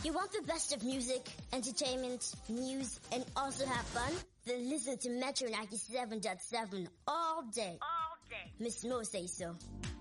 You want the best of music, entertainment, news, and also have fun? Then listen to Metro 97.7 all day. Miss Mo say so.